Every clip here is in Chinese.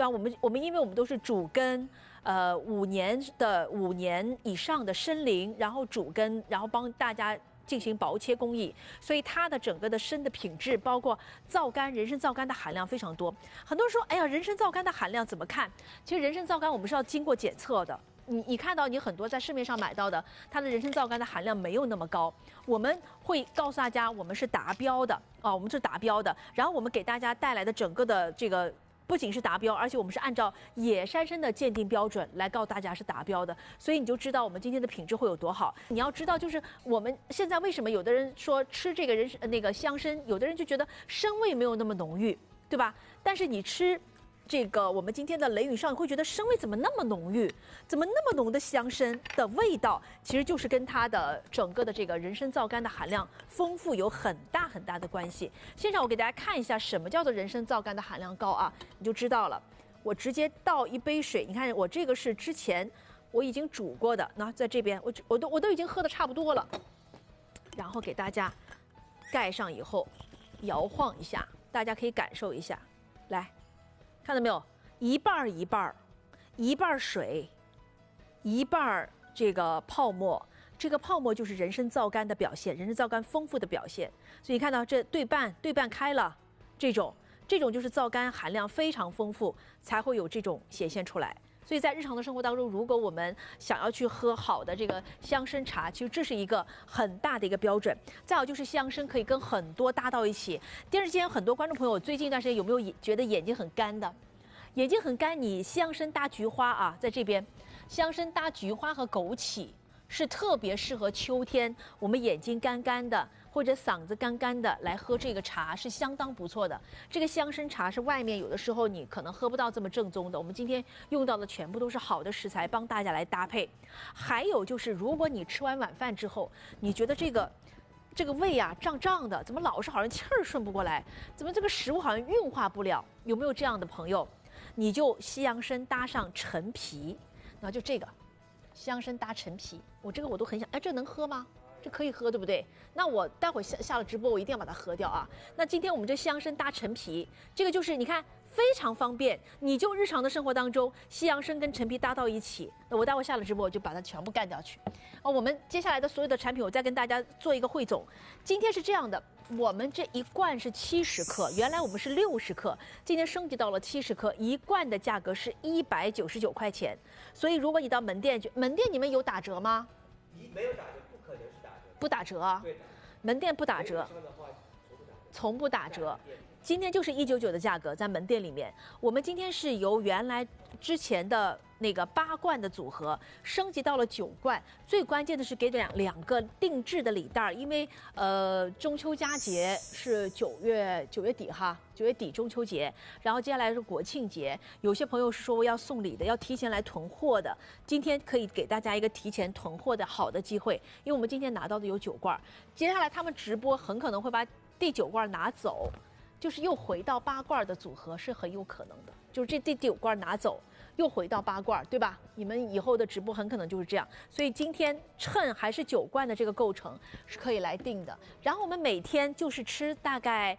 对吧？我们因为我们都是主根，5年以上的参苓，然后主根，然后帮大家进行薄切工艺，所以它的整个的参的品质，包括皂苷、人参皂苷的含量非常多。很多人说，哎呀，人参皂苷的含量怎么看？其实人参皂苷我们是要经过检测的。你看到你很多在市面上买到的，它的人参皂苷的含量没有那么高，我们会告诉大家我们是达标的啊，我们是达标的。然后我们给大家带来的整个的这个不仅是达标，而且我们是按照野山参的鉴定标准来告诉大家是达标的，所以你就知道我们今天的品质会有多好。你要知道，就是我们现在为什么有的人说吃这个那个香参，有的人就觉得参味没有那么浓郁，对吧？但是你吃这个我们今天的雷允上，你会觉得参味怎么那么浓郁，怎么那么浓的香参的味道，其实就是跟它的整个的这个人参皂苷的含量丰富有很大很大的关系。现场我给大家看一下什么叫做人参皂苷的含量高啊，你就知道了。我直接倒一杯水，你看我这个是之前我已经煮过的，那在这边我都已经喝的差不多了，然后给大家盖上以后摇晃一下，大家可以感受一下，来。看到没有？一半一半，一半水，一半这个泡沫。这个泡沫就是人参皂苷的表现，人参皂苷丰富的表现。所以你看到这对半开了，这种就是皂苷含量非常丰富，才会有这种显现出来。所以在日常的生活当中，如果我们想要去喝好的这个香参茶，其实这是一个很大的一个标准。再有就是香参可以跟很多搭到一起。电视机前很多观众朋友最近一段时间有没有觉得眼睛很干的？眼睛很干，你香参搭菊花啊，在这边，香参搭菊花和枸杞是特别适合秋天我们眼睛干干的或者嗓子干干的来喝这个茶，是相当不错的。这个香参茶是外面有的时候你可能喝不到这么正宗的，我们今天用到的全部都是好的食材，帮大家来搭配。还有就是，如果你吃完晚饭之后，你觉得这个胃啊胀胀的，怎么老是好像气儿顺不过来，怎么这个食物好像运化不了？有没有这样的朋友？你就西洋参搭上陈皮，然后就这个香参搭陈皮，我都很想，哎，这能喝吗？这可以喝，对不对？那我待会儿下了直播，我一定要把它喝掉啊。那今天我们这香参搭陈皮，这个就是你看非常方便，你就日常的生活当中，西洋参跟陈皮搭到一起。那我待会儿下了直播，我就把它全部干掉去。我们接下来的所有的产品，我再跟大家做一个汇总。今天是这样的，我们这一罐是70克，原来我们是60克，今天升级到了70克，一罐的价格是199块钱。所以如果你到门店去，门店你们有打折吗？ 没有打折，不可能是打折。 不打折啊？ 对的， 门店不打折，从不打折。今天就是199的价格，在门店里面，我们今天是由原来之前的那个8罐的组合升级到了9罐。最关键的是给两个定制的礼袋，因为中秋佳节是9月底哈，9月底中秋节，然后接下来是国庆节，有些朋友是说我要送礼的，要提前来囤货的，今天可以给大家一个提前囤货的好的机会，因为我们今天拿到的有9罐，接下来他们直播很可能会把第9罐拿走。就是又回到8罐的组合是很有可能的，就是这第9罐拿走，又回到8罐，对吧？你们以后的直播很可能就是这样，所以今天趁还是9罐的这个构成是可以来定的。然后我们每天就是吃大概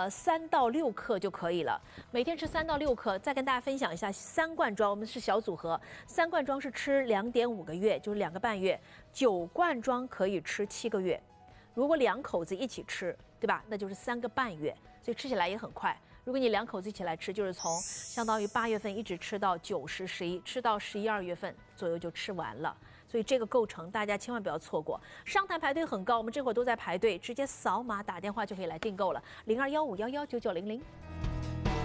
3到6克就可以了，每天吃3到6克。再跟大家分享一下，3罐装我们是小组合，3罐装是吃2.5个月，就是2个半月，9罐装可以吃7个月。如果2口子一起吃，对吧？那就是3个半月，所以吃起来也很快。如果你2口子一起来吃，就是从相当于8月份一直吃到9、10、11，吃到11、2月份左右就吃完了。所以这个构成大家千万不要错过。商台排队很高，我们这会儿都在排队，直接扫码打电话就可以来订购了，0215119900。